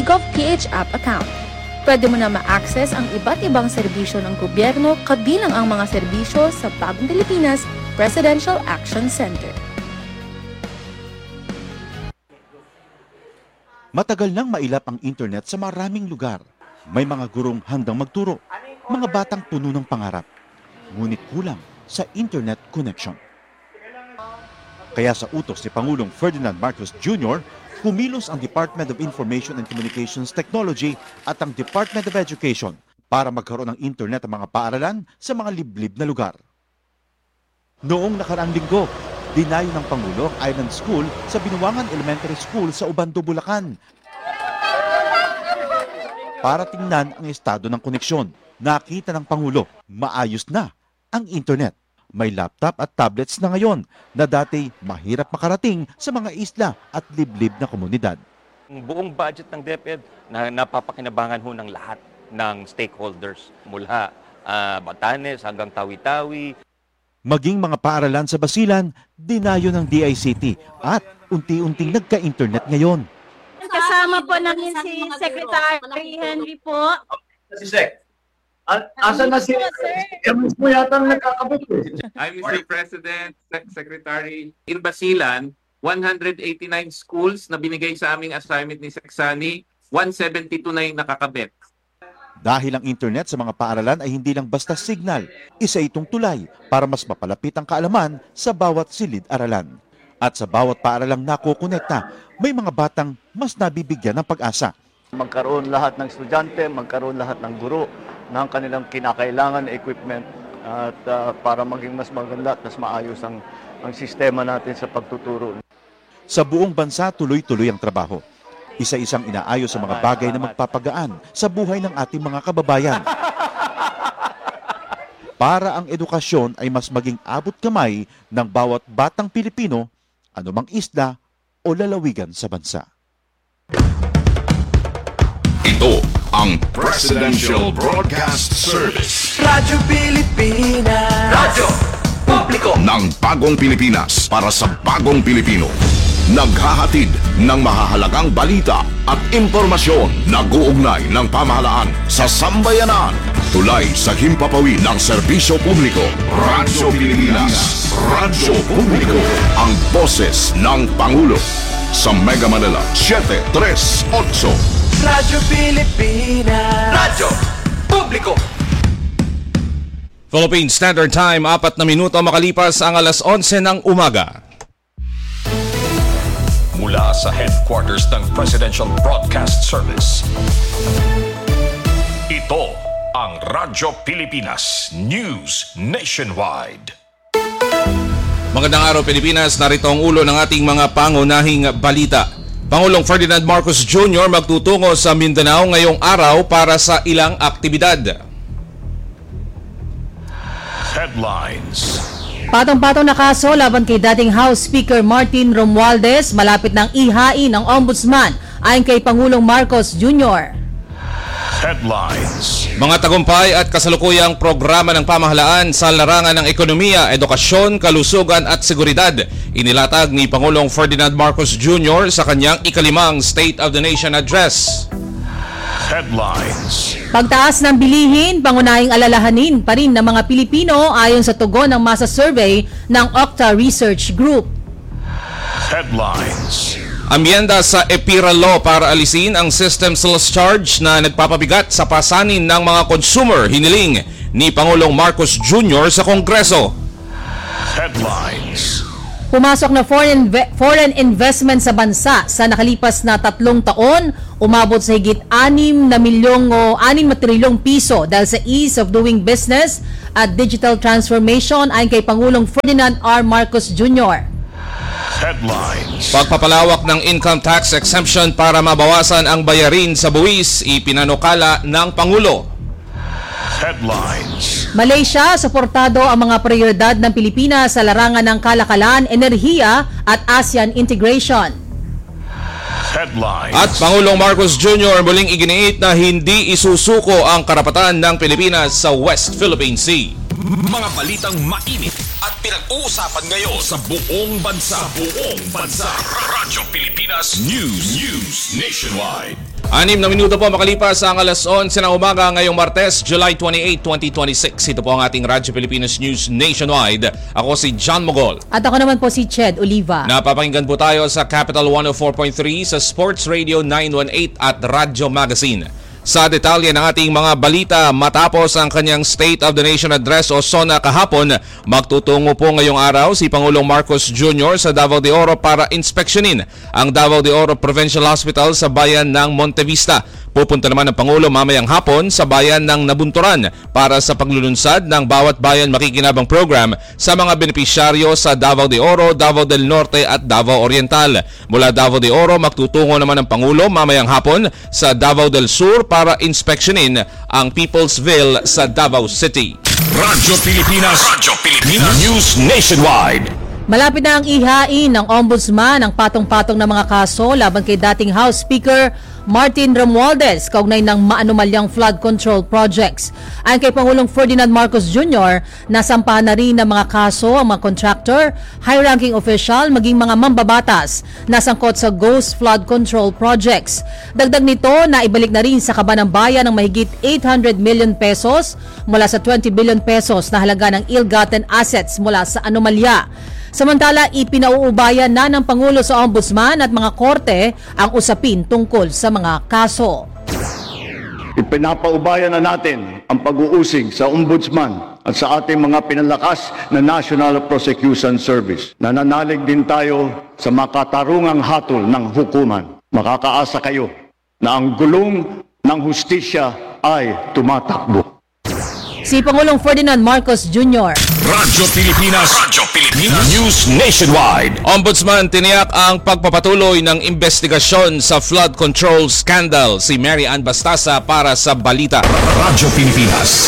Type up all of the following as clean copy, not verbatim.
MyGovPH app account. Pwede mo na ma-access ang iba't ibang serbisyo ng gobyerno kabilang ang mga serbisyo sa Bagong Pilipinas Presidential Action Center. Matagal nang mailap ang internet sa maraming lugar. May mga gurong handang magturo, mga batang puno ng pangarap. Ngunit kulang sa internet connection. Kaya sa utos ni Pangulong Ferdinand Marcos Jr., kumilos ang Department of Information and Communications Technology at ang Department of Education para magkaroon ng internet ang mga paaralan sa mga liblib na lugar. Noong nakaraang linggo, dinayo ng Pangulo ang Island School sa Binuangan Elementary School sa Ubando, Bulacan. Para tingnan ang estado ng koneksyon, nakita ng Pangulo, maayos na ang internet. May laptop at tablets na ngayon na dati mahirap makarating sa mga isla at liblib na komunidad. Ang buong budget ng DepEd na napapakinabangan ho ng lahat ng stakeholders mula Batanes hanggang Tawi-Tawi. Maging mga paaralan sa Basilan, dinayo ng DICT at unti-unting nagka-internet ngayon. Kasama po namin si Secretary Henry po. Si Sec. Asa na si Ernest mo yata nagkakabit eh. I'm Mr. President, Secretary. In Basilan, 189 schools na binigay sa aming assignment ni Seksani, 172 na yung nakakabit. Dahil ang internet sa mga paaralan ay hindi lang basta signal, isa itong tulay para mas mapalapit ang kaalaman sa bawat silid-aralan. At sa bawat paaralang nakukonekta, may mga batang mas nabibigyan ng pag-asa. Magkaroon lahat ng estudyante, magkaroon lahat ng guro ng kanilang kinakailangan na equipment at para maging mas maganda at mas maayos ang sistema natin sa pagtuturo. Sa buong bansa, tuloy-tuloy ang trabaho. Isa-isang inaayos sa mga bagay na magpapagaan sa buhay ng ating mga kababayan. Para ang edukasyon ay mas maging abot kamay ng bawat batang Pilipino, anumang isla o lalawigan sa bansa. Ito ang Presidential Broadcast Service. Radyo Pilipinas. Radyo Publiko ng Bagong Pilipinas para sa Bagong Pilipino. Naghahatid ng mahahalagang balita at impormasyon na guugnay ng pamahalaan sa sambayanan. Tulay sa himpapawid ng serbisyo publiko. Radyo Pilipinas. Radyo Publiko. Ang boses ng Pangulo. Sa Mega Manila, 738. Radyo Pilipinas. Radyo Publiko. Philippine Standard Time, 4 na minuto makalipas ang alas 11 ng umaga. Mula sa headquarters ng Presidential Broadcast Service. Ito ang Radyo Pilipinas News Nationwide. Magandang araw Pilipinas, narito ang ulo ng ating mga pangunahing balita. Pangulong Ferdinand Marcos Jr. magtutungo sa Mindanao ngayong araw para sa ilang aktibidad. Headlines. Patong-patong na kaso laban kay dating House Speaker Martin Romualdez, malapit ng ihain ng Ombudsman ayon kay Pangulong Marcos Jr. Headlines. Mga tagumpay at kasalukuyang programa ng pamahalaan sa larangan ng ekonomiya, edukasyon, kalusugan at seguridad, inilatag ni Pangulong Ferdinand Marcos Jr. sa kanyang ikalimang State of the Nation Address. Headlines. Pagtaas ng bilihin, pangunahing alalahanin pa rin ng mga Pilipino ayon sa tugon ng masa survey ng Okta Research Group. Headlines. Amyenda sa EPIRA Law para alisin ang system sales charge na nagpapabigat sa pasanin ng mga consumer, hiniling ni Pangulong Marcos Jr. sa Kongreso. Headlines. Pumasok na foreign investment sa bansa sa nakalipas na 3 taon, umabot sa higit 6 na trilyong piso dahil sa ease of doing business at digital transformation ayon kay Pangulong Ferdinand R. Marcos Jr. Headlines. Pagpapalawak ng income tax exemption para mabawasan ang bayarin sa buwis, ipinanukala ng Pangulo. Headlines. Malaysia, suportado ang mga prioridad ng Pilipinas sa larangan ng kalakalan, enerhiya at ASEAN integration. Headlines. At Pangulong Marcos Jr. muling iginiit na hindi isusuko ang karapatan ng Pilipinas sa West Philippine Sea. Mga balitang mainit at pinag-uusapan ngayon sa buong bansa. Radyo Pilipinas News Nationwide. 6 na minuto po makalipas ang alas 11 ng umaga ngayong Martes, July 28, 2026. Ito po ang ating Radyo Pilipinas News Nationwide. Ako si John Mogol. At ako naman po si Ched Oliva. Napapakinggan po tayo sa Capital 104.3, sa Sports Radio 918 at Radyo Magazine. Sa detalye ng ating mga balita, matapos ang kanyang State of the Nation Address o SONA kahapon, magtutungo po ngayong araw si Pangulong Marcos Jr. sa Davao de Oro para inspeksyonin ang Davao de Oro Provincial Hospital sa bayan ng Montevista. Pupunta naman ang Pangulo mamayang hapon sa bayan ng Nabunturan para sa paglulunsad ng Bawat Bayan Makikinabang Program sa mga benepisyaryo sa Davao de Oro, Davao del Norte at Davao Oriental. Mula Davao de Oro, magtutungo naman ang Pangulo mamayang hapon sa Davao del Sur para inspeksyonin ang Peoplesville sa Davao City. Radyo Pilipinas News Nationwide. Malapit na ang ihain ng Ombudsman ang patong-patong na mga kaso laban kay dating House Speaker Martin Romualdez kaugnay ng maanumalyang flood control projects. Ayon kay Pangulong Ferdinand Marcos Jr., nasampahan na rin ng mga kaso ang mga contractor, high-ranking official, maging mga mambabatas na sangkot sa ghost flood control projects. Dagdag nito, naibalik na rin sa kaban ng bayan ng mahigit 800 million pesos mula sa 20 billion pesos na halaga ng ill-gotten assets mula sa anomalya. Samantala, ipinauubayan na ng Pangulo sa Ombudsman at mga korte ang usapin tungkol sa mga kaso. Ipinapaubayan na natin ang pag-uusig sa Ombudsman at sa ating mga pinalakas na National Prosecution Service. Nananalig din tayo sa makatarungang hatol ng hukuman. Makakaasa kayo na ang gulong ng hustisya ay tumatakbo. Si Pangulong Ferdinand Marcos Jr. Radyo Pilipinas News Nationwide. Ombudsman tiniyak ang pagpapatuloy ng investigasyon sa flood control scandal. Si Mary Ann Bastasa para sa balita. Radyo Pilipinas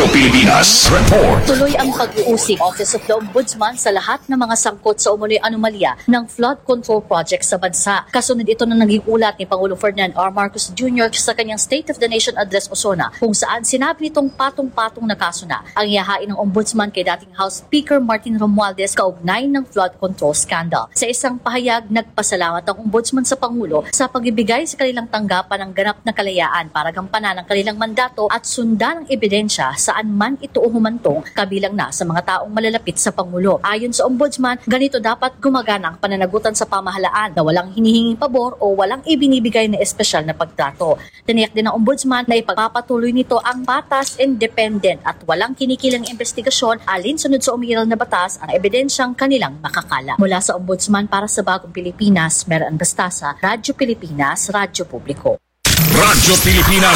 Report. Tuloy ang pag-uusig Office of the Ombudsman sa lahat ng mga sangkot sa umunoy anomalya ng flood control project sa bansa. Kasunod ito na naging ulat ni Pangulong Ferdinand R. Marcos Jr. sa kanyang State of the Nation Address o SONA, kung saan sinabi nitong patong-patong na kaso na ang ihahain ng Ombudsman kay dating House Speaker Martin Romualdez kaugnay ng flood control scandal. Sa isang pahayag, nagpasalamat ang Ombudsman sa Pangulo sa pagbibigay sa kanilang tanggapan ng ganap na kalayaan para gampanan ang kanilang mandato at sundan ang ebidensya saan man ito humantong, kabilang na sa mga taong malalapit sa Pangulo. Ayon sa Ombudsman, ganito dapat gumagana ang pananagutan sa pamahalaan na walang hinihinging pabor o walang ibinibigay na espesyal na pagtrato. Tiniyak din ng Ombudsman na ipagpapatuloy nito ang patas, independent at walang kinikilang investigasyon alinsunod sa umiiral na batas ang ebidensyang kanilang makakala. Mula sa Ombudsman para sa Bagong Pilipinas, Mary Ann Bastasa, Radyo Pilipinas, Radyo Publiko. Radyo Pilipinas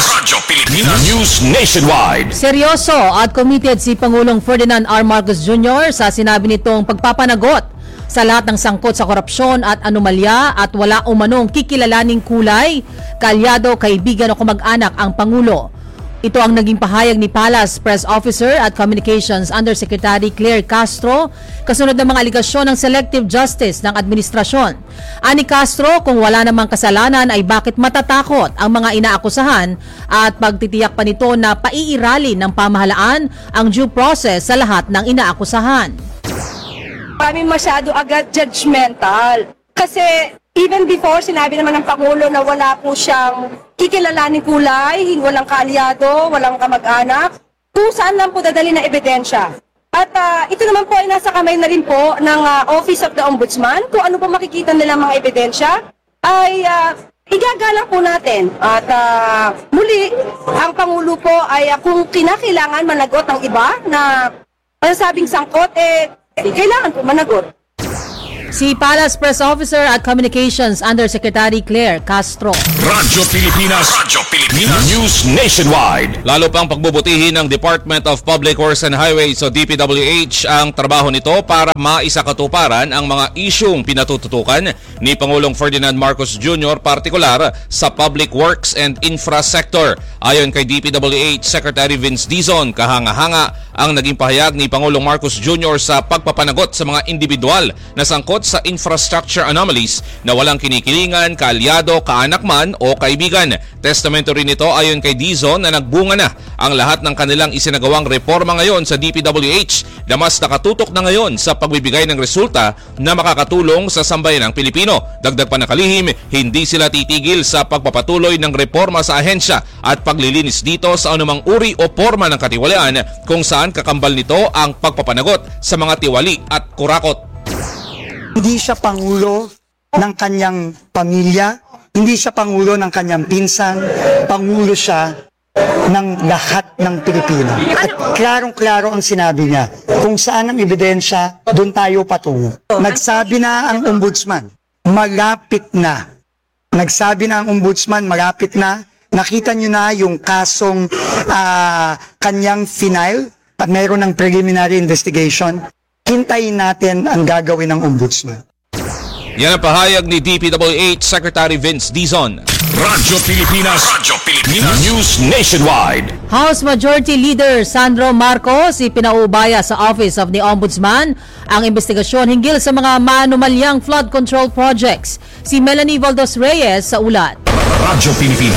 News Nationwide. Seryoso at committed si Pangulong Ferdinand R. Marcos Jr. sa sinabi nitong pagpapanagot sa lahat ng sangkot sa korupsyon at anomalya at wala umanong kikilalaning kulay, kalyado, kaibigan o kamag-anak ang Pangulo. Ito ang naging pahayag ni Palace Press Officer at Communications Undersecretary Claire Castro kasunod ng mga aligasyon ng selective justice ng administrasyon. Ani Castro, kung wala namang kasalanan ay bakit matatakot ang mga inaakusahan at pagtitiyak pa nito na paiiralin ng pamahalaan ang due process sa lahat ng inaakusahan. Kami masyado agad judgmental kasi even before, sinabi naman ng Pangulo na wala po siyang kikilalaning kulay, walang kaalyado, walang kamag-anak, kung saan lang po dadali na ebidensya. At ito naman po ay nasa kamay na rin po ng Office of the Ombudsman. Kung ano po makikita nila mga ebidensya, ay igagalang po natin. At muli, ang Pangulo po ay kung kinakailangan managot ng iba na masasabing sangkot, kailangan po managot. Si Palace Press Officer at Communications Undersecretary Claire Castro. Radyo Pilipinas News Nationwide. Lalo pang pagbubutihin ng Department of Public Works and Highways o DPWH ang trabaho nito para maisakatuparan ang mga isyung pinatututukan ni Pangulong Ferdinand Marcos Jr. partikular sa Public Works and Infra sector. Ayon kay DPWH Secretary Vince Dizon, kahanga-hanga ang naging pahayag ni Pangulong Marcos Jr. sa pagpapanagot sa mga individual na sangkot sa infrastructure anomalies na walang kinikilingan, kaalyado, kaanak man o kaibigan. Testamento rin ito ayon kay Dizon na nagbunga na ang lahat ng kanilang isinagawang reforma ngayon sa DPWH na mas nakatutok na ngayon sa pagbibigay ng resulta na makakatulong sa sambayanang Pilipino. Dagdag pa na kalihim, hindi sila titigil sa pagpapatuloy ng reforma sa ahensya at paglilinis dito sa anumang uri o forma ng katiwalian kung saan kakambal nito ang pagpapanagot sa mga tiwali at kurakot. Hindi siya pangulo ng kanyang pamilya, hindi siya pangulo ng kanyang pinsan, pangulo siya ng lahat ng Pilipino. At klarong-klaro ang sinabi niya, kung saan ang ebidensya, doon tayo patungo. Nagsabi na ang ombudsman, malapit na. Nagsabi na ang ombudsman, malapit na. Nakita niyo na yung kasong kanyang final at mayroon ng preliminary investigation. Hintayin natin ang gagawin ng ombudsman. Yan ang pahayag ni DPWH Secretary Vince Dizon. Radyo Pilipinas, News Nationwide. House Majority Leader Sandro Marcos ipinaubaya sa Office of the Ombudsman ang investigasyon hinggil sa mga maanumalyang flood control projects. Si Melanie Valdos Reyes sa ulat. Radyo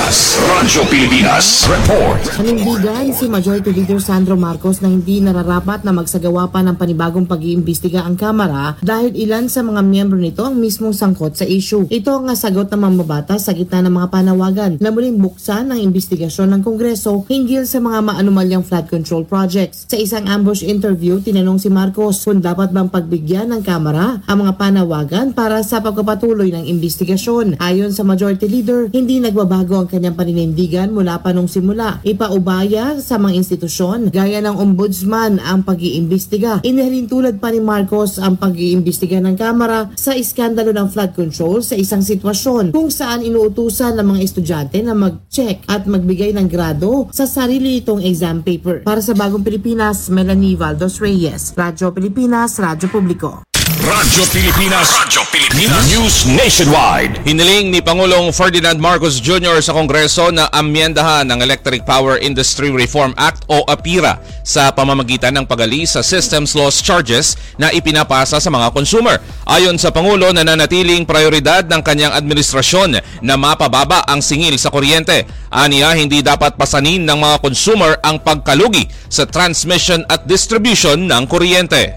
Pilipinas Report. Panindigan si Majority Leader Sandro Marcos na hindi nararapat na magsagawa pa ng panibagong pag-iimbestiga ang Kamara dahil ilan sa mga miyembro nito ang mismong sangkot sa issue. Ito ang sagot ng mambabatas sa gitna ng mga panawagan na muling buksan ng investigasyon ng Kongreso hinggil sa mga maanumalyang flood control projects. Sa isang ambush interview, tinanong si Marcos kung dapat bang pagbigyan ng Kamara ang mga panawagan para sa pagpapatuloy ng investigasyon. Ayon sa Majority Leader, hindi nagbabago ang kanyang paninindigan mula pa nung simula. Ipaubaya sa mga institusyon gaya ng ombudsman ang pag-iimbestiga. Inihalin tulad pa ni Marcos ang pag-iimbestiga ng Kamara sa iskandalo ng flood control sa isang sitwasyon kung saan inuutusan ng mga estudyante na mag-check at magbigay ng grado sa sarili itong exam paper. Para sa Bagong Pilipinas, Melanie Valdos Reyes, Radyo Pilipinas, Radyo Publiko. Radyo Pilipinas News Nationwide. Hiniling ni Pangulong Ferdinand Marcos Jr. sa Kongreso na amyendahan ng Electric Power Industry Reform Act o APIRA sa pamamagitan ng pag-alis sa systems loss charges na ipinapasa sa mga consumer. Ayon sa Pangulo, nananatiling prioridad ng kanyang administrasyon na mapababa ang singil sa kuryente. Aniya, hindi dapat pasanin ng mga consumer ang pagkalugi sa transmission at distribution ng kuryente.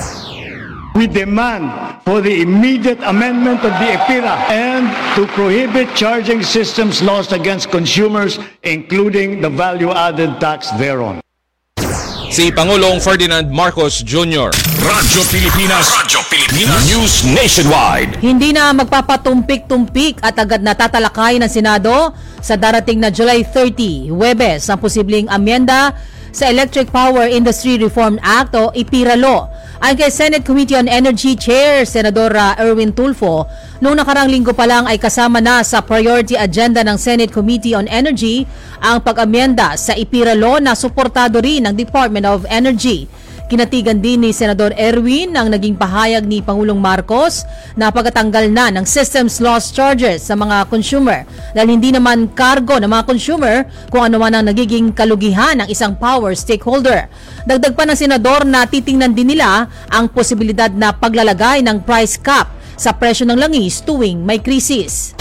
We demand for the immediate amendment of the APIRA and to prohibit charging systems lost against consumers, including the value-added tax thereon. Si Pangulong Ferdinand Marcos Jr. Radyo Pilipinas News Nationwide. Hindi na magpapatumpik-tumpik at agad na tatalakay ng Senado sa darating na July 30, Huwebes, ang posibleng amyenda sa Electric Power Industry Reform Act o IPIRA Law. Ayon kay Senate Committee on Energy Chair Senador Erwin Tulfo, noong nakarang linggo pa lang ay kasama na sa priority agenda ng Senate Committee on Energy ang pag-amyenda sa IPIRA Law na suportado rin ng Department of Energy. Kinatigan din ni Senador Erwin ang naging pahayag ni Pangulong Marcos na pagtatanggal na ng systems loss charges sa mga consumer dahil hindi naman kargo ng mga consumer kung ano man ang nagiging kalugihan ng isang power stakeholder. Dagdag pa ng Senador na titingnan din nila ang posibilidad na paglalagay ng price cap sa presyo ng langis tuwing may krisis.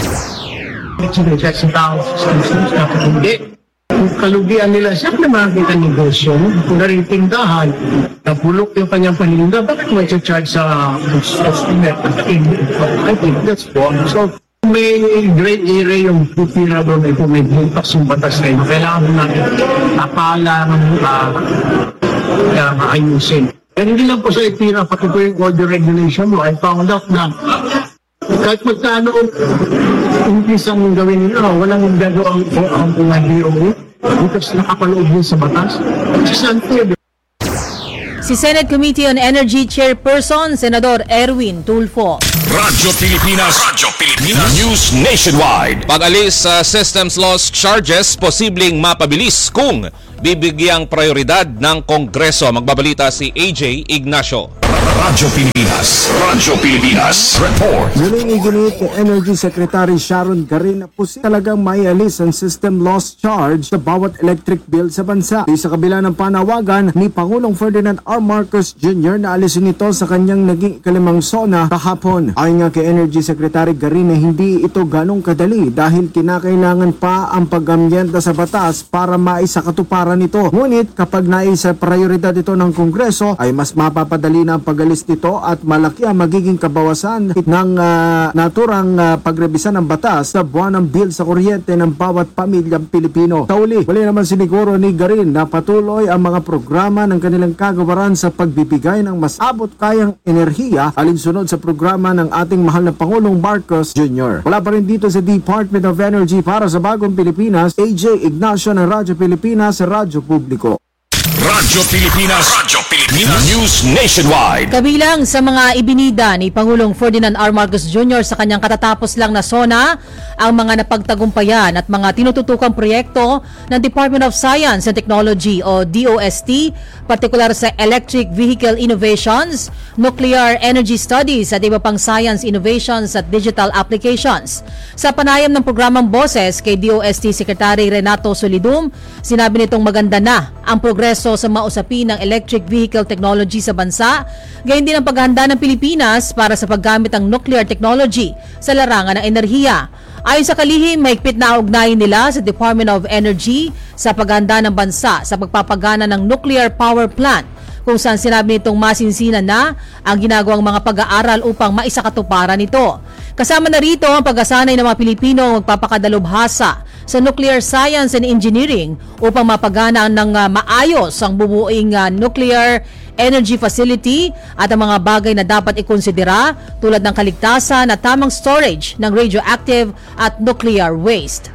Kung kalugian nila, siyempre makakita negosyo. Kung naritindahan, nabulok yung kanyang paninda, bakit mo i-charge sa customer? I think that's wrong. So, may great area yung pupira doon ay kung may butas yung batas na yun. Kailangan natin tapalang maayusin. Pero hindi lang po sa IPIRA, pati po yung order regulation mo, I found out na kahit magkano umpis ang gawin nila, walang gagawa ang DOE because nakapaloob din sa batas. Which is unfair. Si Senate Committee on Energy Chairperson, Senador Erwin Tulfo. Radyo Pilipinas News Nationwide. Pag-alis sa systems loss charges, posibleng mapabilis kung bibigyang prioridad ng Kongreso. Magbabalita si AJ Ignacio. Radyo Pilipinas Report. Muling iginit ni Energy Secretary Sharon Garin na talagang maialis ang system loss charge sa bawat electric bill sa bansa. Sa kabila ng panawagan ni Pangulong Ferdinand R. Marcos Jr. na alisin ito sa kanyang naging ikalimang SONA kahapon. Ayon nga kay Energy Secretary Garin na hindi ito ganong kadali dahil kinakailangan pa ang pag-amyenda sa batas para maisakatuparan ito. Ngunit kapag naisa prioridad ito ng Kongreso ay mas mapapadali na ang pag-alis nito at malaki ang magiging kabawasan ng naturang pagrebisa ng batas sa buwanang bill sa kuryente ng bawat pamilyang Pilipino. Tauli, wali naman siniguro ni Garin na patuloy ang mga programa ng kanilang kagawaran sa pagbibigay ng mas abot kayang enerhiya alinsunod sa programa ng ating mahal na Pangulong Marcos Jr. Wala pa rin dito sa Department of Energy para sa Bagong Pilipinas, AJ Ignacio ng Radyo Pilipinas, Radyo Publiko. Radyo Pilipinas News Nationwide. Kabilang sa mga ibinida ni Pangulong Ferdinand R. Marcos Jr. sa kanyang katatapos lang na SONA, ang mga napagtagumpayan at mga tinututukang proyekto ng Department of Science and Technology o DOST, partikular sa Electric Vehicle Innovations, Nuclear Energy Studies at iba pang science innovations at digital applications. Sa panayam ng programang Boses kay DOST Secretary Renato Solidum, sinabi nitong maganda na ang progreso sa mausapin ng electric vehicle technology sa bansa, gayon din ang paghahanda ng Pilipinas para sa paggamit ng nuclear technology sa larangan ng enerhiya. Ayon sa kalihim, mahigpit na ugnayan nila sa Department of Energy sa paghahanda ng bansa sa pagpapagana ng nuclear power plant, kung saan sinabi nitong masinsinan na ang ginagawang mga pag-aaral upang maisakatuparan nito. Kasama na rito ang pag-asanay ng mga Pilipino magpapakadalubhasa sa nuclear science and engineering upang mapagana ng maayos ang bubuing nuclear energy facility at ang mga bagay na dapat ikonsidera tulad ng kaligtasan at tamang storage ng radioactive at nuclear waste.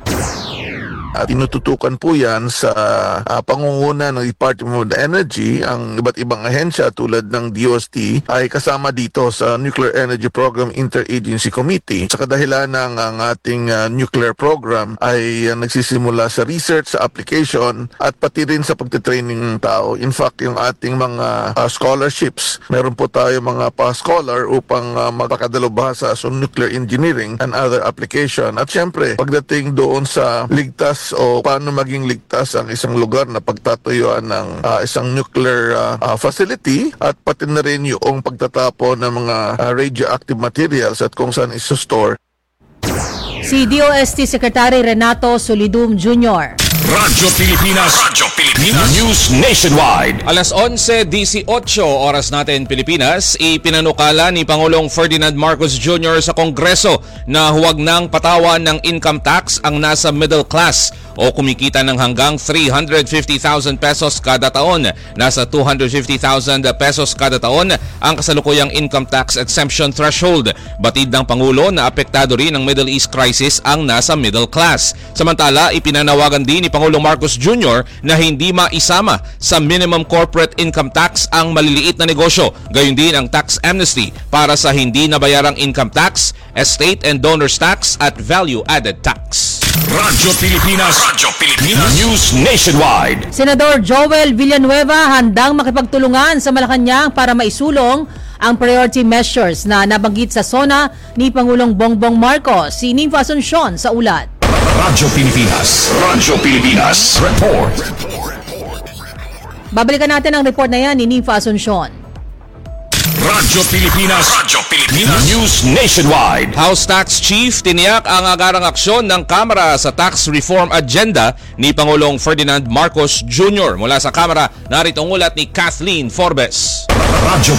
Tinututukan po yan sa pangunguna ng Department of Energy. Ang iba't ibang ahensya tulad ng DOST ay kasama dito sa Nuclear Energy Program Interagency Committee. Sa kadahilan ng ang ating nuclear program ay nagsisimula sa research, sa application at pati rin sa pagtitraining ng tao. In fact, yung ating mga scholarships, meron po tayo mga pa-scholar upang magpakadalubhasa sa nuclear engineering and other application. At syempre, pagdating doon sa ligtas o paano maging ligtas ang isang lugar na pagtatuyuan ng isang nuclear facility at pati na rin yung pagtatapon ng mga radioactive materials at kung saan isostore. Si DOST Secretary Renato Solidum Jr. Radyo Pilipinas News Nationwide. Alas 11:18 oras natin Pilipinas, ipinanukala ni Pangulong Ferdinand Marcos Jr. sa Kongreso na huwag nang patawan ng income tax ang nasa middle class o kumikita ng hanggang 350,000 pesos kada taon. Nasa 250,000 pesos kada taon ang kasalukuyang income tax exemption threshold. Batid ng Pangulo na apektado rin ng Middle East crisis ang nasa middle class. Samantala, ipinanawagan din ni Pangulong Marcos Jr. na hindi maisama sa minimum corporate income tax ang maliliit na negosyo. Gayon din ang tax amnesty para sa hindi nabayarang income tax, estate and donors tax at value-added tax. Radyo Pilipinas News Nationwide. Senador Joel Villanueva handang makipagtulungan sa Malacanang para maisulong ang priority measures na nabanggit sa SONA ni Pangulong Bongbong Marcos. Si Nympha Asuncion sa ulat. Radyo Pilipinas Report. Babalikan natin ang report na yan ni Nympha Asuncion. Radyo Pilipinas News Nationwide. House Tax Chief tiniyak ang agarang aksyon ng Kamara sa tax reform agenda ni Pangulong Ferdinand Marcos Jr. Mula sa Kamara, narito ang ulat ni Kathleen Forbes. Radyo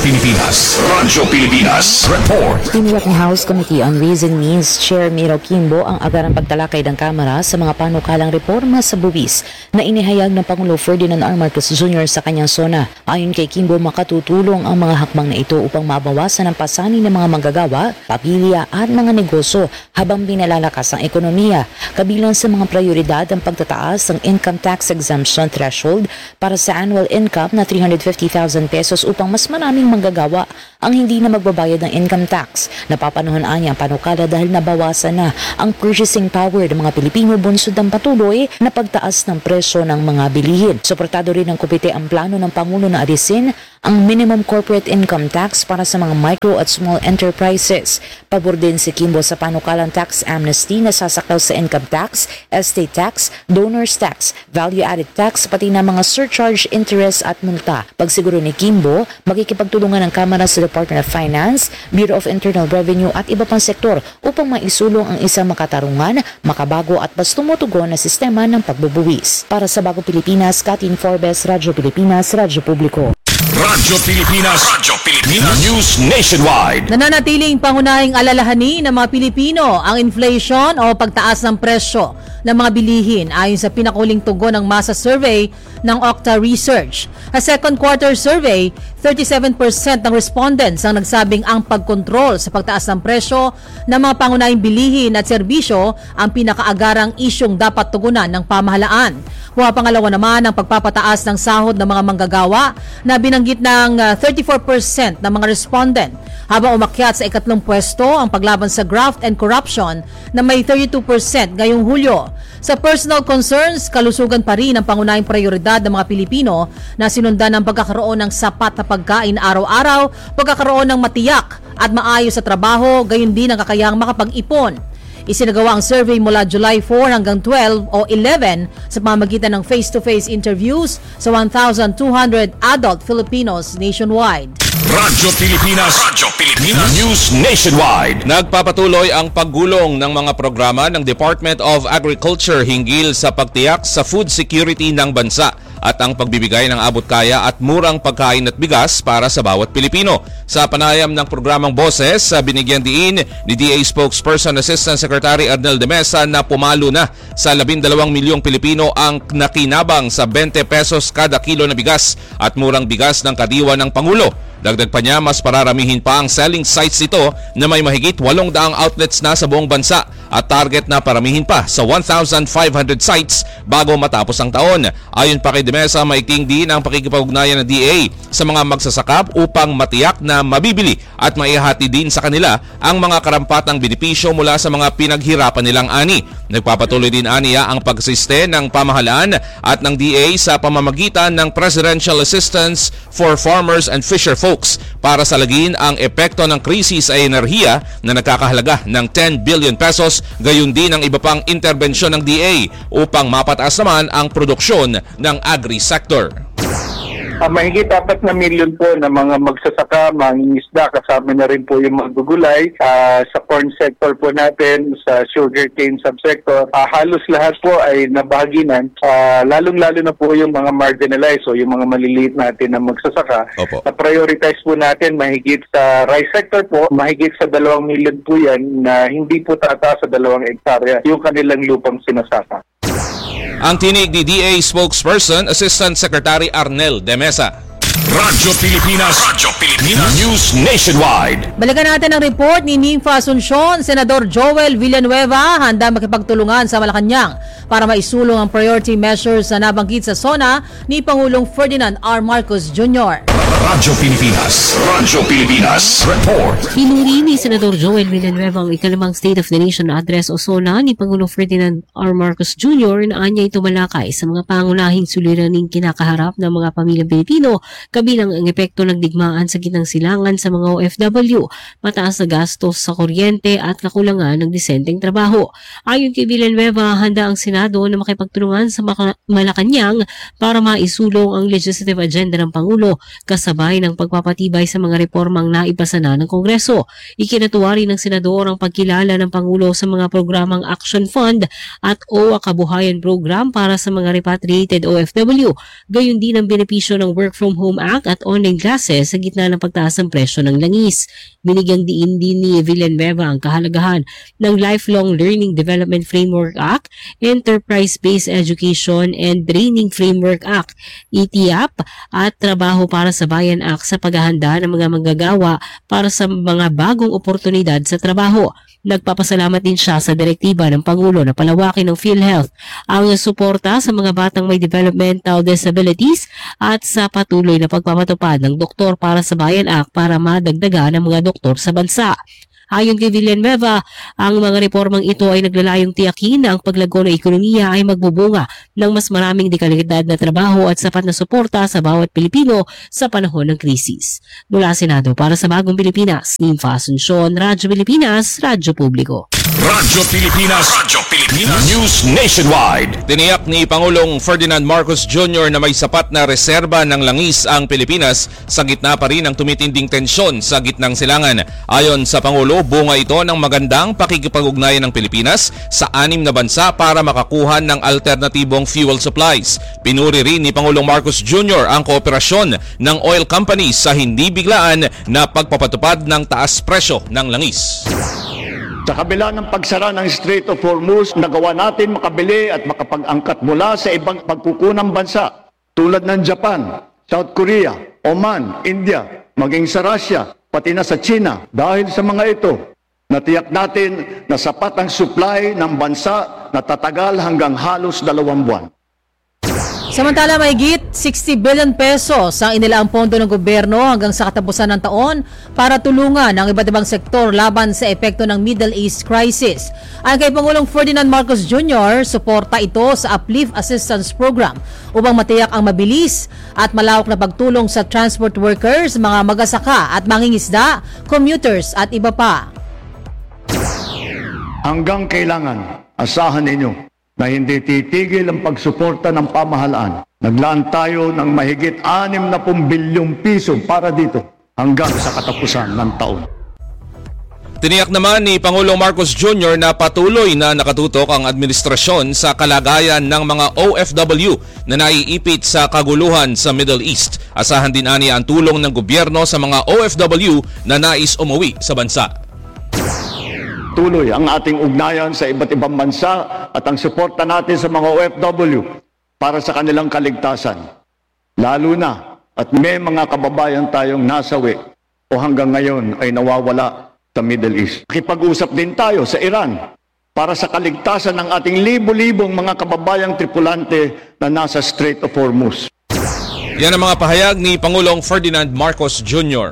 Pilipinas Report. Tiniyak ni House Committee on Ways and Means Chair Miro Quimbo ang agarang pagtalakay ng Kamara sa mga panukalang reforma sa buwis na inihayag ng Pangulo Ferdinand R. Marcos Jr. sa kanyang SONA. Ayon kay Quimbo, makatutulong ang mga hakbang na ito ito upang mabawasan ang pasanin ng mga manggagawa, pamilya at mga negosyo habang binalalakas ang ekonomiya. Kabilang sa mga prioridad ang pagtataas ng income tax exemption threshold para sa annual income na 350,000 pesos upang mas maraming manggagawa ang hindi na magbabayad ng income tax. Napapanuhunan niya ang panukala dahil nabawasan na ang purchasing power ng mga Pilipino bunsod ng patuloy na pagtaas ng presyo ng mga bilihin. Suportado rin ng komite ang plano ng Pangulo na alisin ang minimum corporate income tax para sa mga micro at small enterprises. Pabor din si Kimbo sa panukalang tax amnesty na sasaklaw sa income tax, estate tax, donors tax, value-added tax, pati na mga surcharge, interest at multa. Pagsiguro ni Kimbo, magkikipagtulungan ng Kamara sa Department of Finance, Bureau of Internal Revenue at iba pang sektor upang maisulong ang isang makatarungan, makabago at mas tumutugon na sistema ng pagbubuwis. Para sa Bagong Pilipinas, Katin Forbes, Radyo Pilipinas, Radyo Publiko. Radyo Pilipinas News Nationwide. Nananatiling pangunahing alalahanin ng mga Pilipino ang inflation o pagtaas ng presyo ng mga bilihin ayon sa pinakuling tugon ng masa survey ng Okta Research. Sa second quarter survey, 37% ng respondents ang nagsabing ang pagkontrol sa pagtaas ng presyo ng mga pangunahing bilihin at serbisyo ang pinakaagarang isyong dapat tugunan ng pamahalaan. Pangalawa naman ang pagpapataas ng sahod ng mga manggagawa na binanggit ng 34% ng mga respondent, habang umakyat sa ikatlong pwesto ang paglaban sa graft and corruption na may 32% ngayong Hulyo. Sa personal concerns, kalusugan pa rin ang pangunahing prioridad ng mga Pilipino na sinundan ng pagkakaroon ng sapat na pagkain araw-araw, pagkakaroon ng matiyak at maayos sa trabaho, gayon din ang kakayahang makapag-ipon. Isinagawa ang survey mula July 4 hanggang 12 o 11 sa pamamagitan ng face-to-face interviews sa 1,200 adult Filipinos nationwide. Radyo Pilipinas News Nationwide. Nagpapatuloy ang paggulong ng mga programa ng Department of Agriculture hinggil sa pagtiyak sa food security ng bansa at ang pagbibigay ng abot-kaya at murang pagkain at bigas para sa bawat Pilipino. Sa panayam ng programang Boses, binigyan diin ni DA Spokesperson Assistant Secretary Arnel de Mesa na pumalo na sa 12 milyong Pilipino ang nakinabang sa 20 pesos kada kilo na bigas at murang bigas ng kadiwa ng Pangulo. Dagdag pa niya, mas pararamihin pa ang selling sites ito na may mahigit 800 outlets na sa buong bansa at target na paramihin pa sa 1,500 sites bago matapos ang taon. Ayon pa kay De Mesa, maigting din ang pakikipag-ugnayan ng DA sa mga magsasaka upang matiyak na mabibili at maihati din sa kanila ang mga karampatang benepisyo mula sa mga pinaghirapan nilang ani. Nagpapatuloy din aniya ang pagsiste ng pamahalaan at ng DA sa pamamagitan ng Presidential Assistance for Farmers and Fisherfolks para salagin ang epekto ng krisis sa enerhiya na nagkakahalaga ng 10 billion pesos, gayon din ang iba pang interbensyon ng DA upang mapataas naman ang produksyon ng agri-sector. Mahigit 4 na milyon po na mga magsasaka, mangingisda, kasama na rin po yung magugulay sa corn sector po natin, sa sugarcane subsector. Halos lahat po ay nabahaginan, lalong-lalo na po yung mga marginalized o yung mga maliliit natin na magsasaka. Na-prioritize po natin mahigit sa rice sector po, mahigit sa 2 milyon po yan na hindi po tataas sa 2 hektarya yung kanilang lupang sinasaka. Ang tinig ni DA Spokesperson, Assistant Secretary Arnel de Mesa. Radyo Pilipinas News Nationwide. Balikan natin ang report ni Nympha Asuncion. Senador Joel Villanueva handa makipagtulungan sa Malacanang para maisulong ang priority measures na nabanggit sa SONA ni Pangulong Ferdinand R. Marcos Jr. Radyo Pilipinas Report. Pinuri ni Senador Joel Villanueva ang ikalimang State of the Nation Address o SONA ni Pangulong Ferdinand R. Marcos Jr. na anya ito malakay sa mga pangunahing suliraning kinakaharap ng mga pamilyang Pilipino, kabilang ang epekto ng digmaan sa gitnang silangan sa mga OFW, mataas na gastos sa kuryente at kakulangan ng disenteng trabaho. Ayon kay Villanueva, handa ang Senado na makipagtulungan sa Malacanang para maisulong ang legislative agenda ng Pangulo kasabay ng pagpapatibay sa mga reformang naipasa na ng Kongreso. Ikinatuwa rin ng Senador ang pagkilala ng Pangulo sa mga programang Action Fund at OWA Kabuhayan Program para sa mga repatriated OFW. Gayon din ang benepisyo ng Work from Home Act at online classes sa gitna ng ng pagtaas ng presyo ng langis. Binigyang diin din ni Villanueva ang kahalagahan ng Lifelong Learning Development Framework Act, Enterprise-Based Education and Training Framework Act, ETIAP, at Trabaho para sa Bayan Act sa paghahanda ng mga manggagawa para sa mga bagong oportunidad sa trabaho. Nagpapasalamat din siya sa direktiba ng Pangulo na palawakin ng PhilHealth ang suporta sa mga batang may developmental disabilities at sa patuloy na pagpapatupad ng Doktor para sa Bayan Act para madagdagan ang mga doktor sa bansa. Ayon kay Villanueva, ang mga reformang ito ay naglalayong tiyakin na ang paglago ng ekonomiya ay magbubunga ng mas maraming dekalidad na trabaho at sapat na suporta sa bawat Pilipino sa panahon ng krisis. Mula Senado para sa Bagong Pilipinas, Nympha Asuncion, Radyo Pilipinas, Radyo Publiko. Radyo Pilipinas, News Nationwide. Tiniyak ni Pangulong Ferdinand Marcos Jr. na may sapat na reserba ng langis ang Pilipinas sa gitna pa rin ng tumitinding tensyon sa gitnang silangan. Ayon sa Pangulo, bunga ito ng magandang pakikipag-ugnayan ng Pilipinas sa 6 na bansa para makakuha ng alternatibong fuel supplies. Pinuri rin ni Pangulong Marcos Jr. ang kooperasyon ng oil companies sa hindi biglaan na pagpapatupad ng taas presyo ng langis. Sa kabila ng pagsara ng Strait of Hormuz, nagawa natin makabili at makapag-angkat mula sa ibang pagkukunang bansa tulad ng Japan, South Korea, Oman, India, maging sa Russia, pati na sa China. Dahil sa mga ito, natiyak natin na sapat ang supply ng bansa na tatagal hanggang halos 2 buwan. Samantala, mahigit 60 billion pesos ang inilaang pondo ng gobyerno hanggang sa katapusan ng taon para tulungan ang iba't ibang sektor laban sa epekto ng Middle East crisis. Ayon kay Pangulong Ferdinand Marcos Jr., suporta ito sa Uplift Assistance Program upang matiyak ang mabilis at malawak na pagtulong sa transport workers, mga magsasaka at mangingisda, commuters at iba pa. Hanggang kailangan, asahan ninyo na hindi titigil ang pagsuporta ng pamahalaan. Naglaan tayo ng mahigit 60 bilyong piso para dito hanggang sa katapusan ng taon. Tiniyak naman ni Pangulong Marcos Jr. na patuloy na nakatutok ang administrasyon sa kalagayan ng mga OFW na naiipit sa kaguluhan sa Middle East. Asahan din ani ang tulong ng gobyerno sa mga OFW na nais umuwi sa bansa. Tuloy ang ating ugnayan sa iba't ibang bansa at ang suporta natin sa mga OFW para sa kanilang kaligtasan. Lalo na at may mga kababayan tayong nasawi o hanggang ngayon ay nawawala sa Middle East. Nakipag-usap din tayo sa Iran para sa kaligtasan ng ating libo-libong mga kababayang tripulante na nasa Strait of Hormuz. Yan ang mga pahayag ni Pangulong Ferdinand Marcos Jr.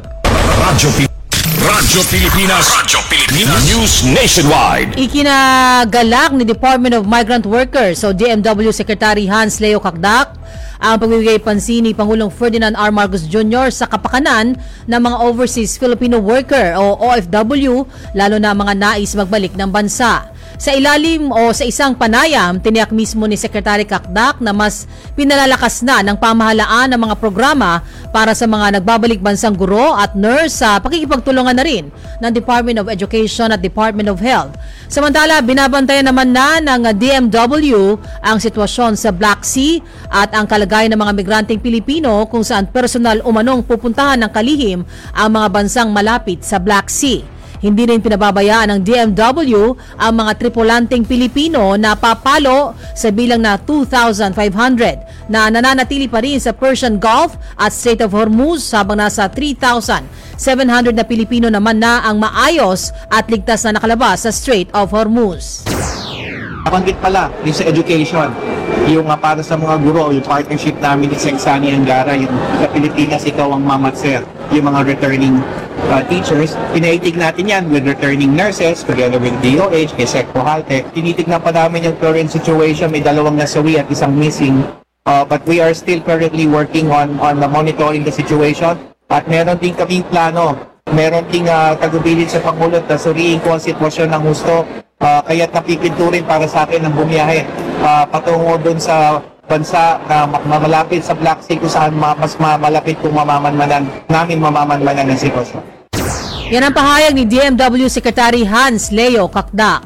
Radyo Pilipinas, News Nationwide. Ikinagalak ni Department of Migrant Workers o DMW Secretary Hans Leo Kakdak ang pagbibigay pansin ni Pangulong Ferdinand R. Marcos Jr. sa kapakanan ng mga overseas Filipino worker o OFW, lalo na mga nais magbalik ng bansa. Sa ilalim o sa isang panayam, tiniyak mismo ni Secretary Kakdak na mas pinalalakas na ng pamahalaan ng mga programa para sa mga nagbabalik bansang guro at nurse sa pakikipagtulungan na rin ng Department of Education at Department of Health. Samantala, binabantayan naman na ng DMW ang sitwasyon sa Black Sea at ang kalagayan ng mga migranteng Pilipino kung saan personal umanong pupuntahan ng kalihim ang mga bansang malapit sa Black Sea. Hindi rin pinababayaan ng DMW ang mga tripulanteng Pilipino na papalo sa bilang na 2,500 na nananatili pa rin sa Persian Gulf at Strait of Hormuz habang nasa 3,700 na Pilipino naman na ang maayos at ligtas na nakalabas sa Strait of Hormuz. Nabanggit pala yung sa education, yung para sa mga guro, yung partnership namin ni Seksani Angara, yung sa Pilipinas, ikaw ang mamatser, yung mga returning teachers. Pinaitig natin yan with returning nurses, together with DOH, kay Sec Pohalte. Tinitignan pa namin yung current situation, may 2 nasawi at 1 missing. But we are still currently working on monitoring the situation. At meron din kaming plano, meron ding tagubilin sa Pangulo na suriin ko ang sitwasyon ng husto. Kaya't napipinturin para sa akin ang bumiyahe patungo doon sa bansa na malapit sa Black Sea kung saan mas malapit kung mamamanmanan ng sitwasyon. Yan ang pahayag ni DMW Secretary Hans Leo Kakdak.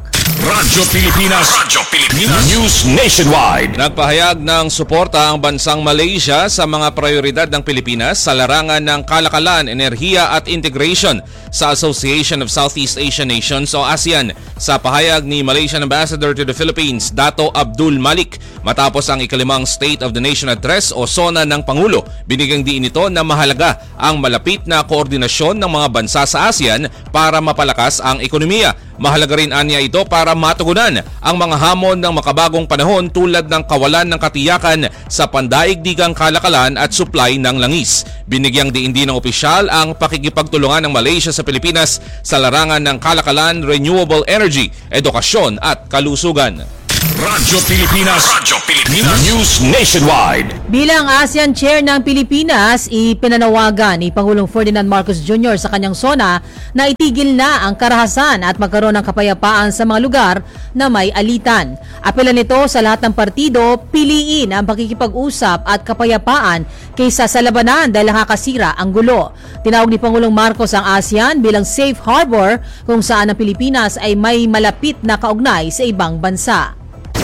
Radyo Pilipinas. Radyo Pilipinas. News Nationwide. Nagpahayag ng suporta ang bansang Malaysia sa mga prioridad ng Pilipinas sa larangan ng kalakalan, enerhiya at integration sa Association of Southeast Asian Nations o ASEAN. Sa pahayag ni Malaysian Ambassador to the Philippines, Dato Abdul Malik, matapos ang ikalimang State of the Nation Address o SONA ng Pangulo, binigyang diin ito na mahalaga ang malapit na koordinasyon ng mga bansa sa ASEAN para mapalakas ang ekonomiya. Mahalaga rin anya ito para matugunan ang mga hamon ng makabagong panahon tulad ng kawalan ng katiyakan sa pandaigdigang kalakalan at supply ng langis. Binigyang diin din ng opisyal ang pakikipagtulungan ng Malaysia sa Pilipinas sa larangan ng kalakalan, renewable energy, edukasyon at kalusugan. Radyo Pilipinas. Radyo Pilipinas. News Nationwide. Bilang ASEAN Chair ng Pilipinas, ipinanawagan ni Pangulong Ferdinand Marcos Jr. sa kanyang SONA na itigil na ang karahasan at magkaroon ng kapayapaan sa mga lugar na may alitan. Apela nito sa lahat ng partido, piliin ang pakikipag-usap at kapayapaan kaysa sa labanan dahil nakakasira ang gulo. Tinawag ni Pangulong Marcos ang ASEAN bilang safe harbor kung saan ang Pilipinas ay may malapit na kaugnay sa ibang bansa.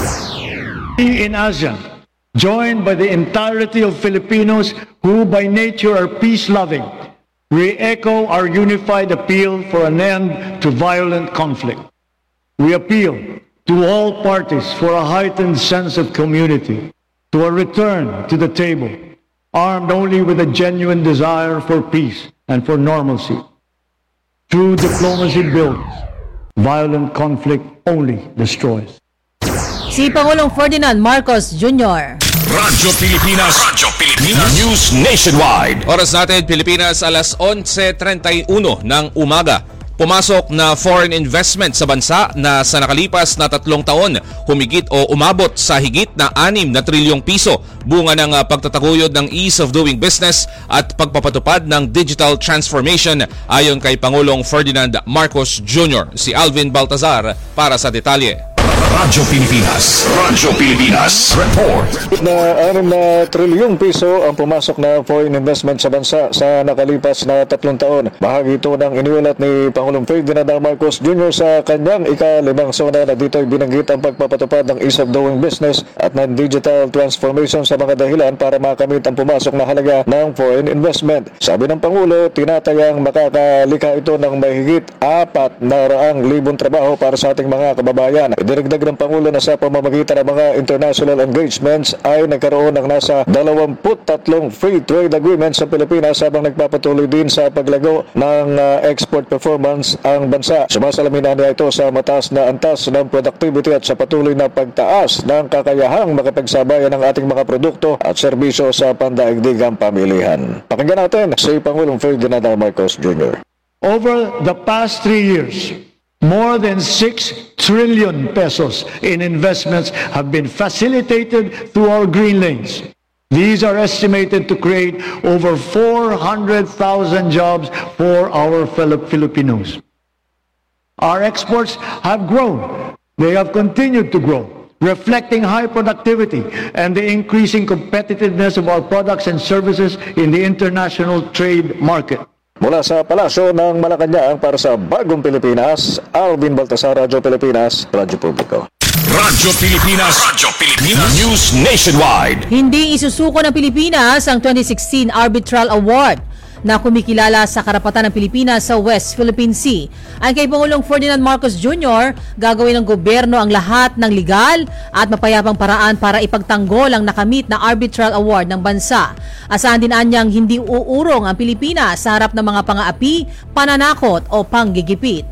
In ASEAN, joined by the entirety of Filipinos who by nature are peace-loving, we echo our unified appeal for an end to violent conflict. We appeal to all parties for a heightened sense of community, to a return to the table, armed only with a genuine desire for peace and for normalcy. True diplomacy builds, violent conflict only destroys. Si Pangulong Ferdinand Marcos Jr. Radyo Pilipinas. Radyo Pilipinas. News Nationwide. Oras natin Pilipinas, alas 11:31 ng umaga. Pumasok na foreign investment sa bansa na sa nakalipas na 3 taon humigit o umabot sa higit na 6 na trilyong piso, bunga ng pagtataguyod ng ease of doing business at pagpapatupad ng digital transformation ayon kay Pangulong Ferdinand Marcos Jr. Si Alvin Baltazar para sa detalye. Radyo Pilipinas. Radyo Pilipinas. Report. Na 6 na trilyong piso ang pumasok na foreign investment sa bansa sa nakalipas na 3 taon. Bahagi ito ng iniulat ni Pangulong Ferdinand Marcos Jr. sa kanyang ika-5 SONA na dito'y binanggit ang pagpapatupad ng ease of doing business at ng digital transformation sa mga dahilan para makamit ang pumasok na halaga ng foreign investment. Sabi ng Pangulo, tinatayang makakalikha ito ng mahigit 400,000 trabaho para sa ating mga kababayan. Idinagdag ng Pangulo na sa pamamagitan ng mga international engagements ay nagkaroon ng nasa 23 free trade agreements sa Pilipinas habang nagpapatuloy din sa paglago ng export performance ang bansa. Sumasalamin na ito sa mataas na antas ng productivity at sa patuloy na pagtaas ng kakayahang makapagsabayan ng ating mga produkto at serbisyo sa pandaigdigang pamilihan. Pakinggan natin si Pangulong Ferdinand Marcos Jr. Over the past 3 years, more than 6 trillion pesos in investments have been facilitated through our green lanes. These are estimated to create over 400,000 jobs for our fellow Filipinos. Our exports have grown. They have continued to grow, reflecting high productivity and the increasing competitiveness of our products and services in the international trade market. Mula sa Palasyo ng Malacanang para sa Bagong Pilipinas, Alvin Baltasar, Radyo Pilipinas, Radyo Publiko. Radyo Pilipinas. Radyo Pilipinas. News Nationwide. Hindi isusuko ng Pilipinas ang 2016 Arbitral Award na kumikilala sa karapatan ng Pilipinas sa West Philippine Sea. Ang kay Pangulong Ferdinand Marcos Jr., gagawin ng gobyerno ang lahat ng legal at mapayapang paraan para ipagtanggol ang nakamit na Arbitral Award ng bansa. Asahan din anyang hindi uurong ang Pilipinas sa harap ng mga pang-aapi, pananakot o panggigipit.